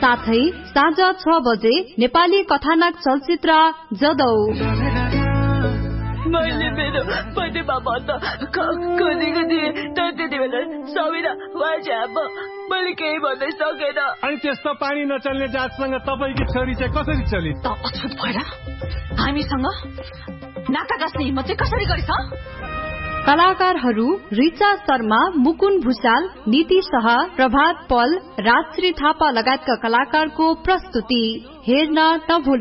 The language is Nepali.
साथै साँझ 6 बजे नेपाली कथानक चलचित्र जदौ। मैले मेरो बर्थडेमा भन्दा खोजेको थिएँ तर त्यति बेला सबिना मैले केही भन्दै सकेन। अनि त्यस्तो पानी नचल्ने जातसँग तपाईँकी छोरी चाहिँ कसरी चली? त अछुत भएर हामीसँग नाका गाँस्ने हिम्मत चाहिँ कसरी गरिस? कलाकारहरू रिचा शर्मा, मुकुन भुषाल, नीति शाह, प्रभात पल, राजश्री थापा लगायतका कलाकारको प्रस्तुति हेर्न नभुल्नु।